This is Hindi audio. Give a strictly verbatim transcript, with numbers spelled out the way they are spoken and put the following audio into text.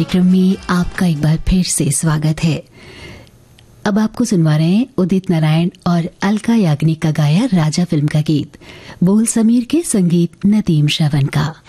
कार्यक्रम में आपका एक बार फिर से स्वागत है। अब आपको सुनवा रहे हैं उदित नारायण और अलका याग्निक का गाया राजा फिल्म का गीत, बोल समीर के, संगीत नदीम श्रवण का।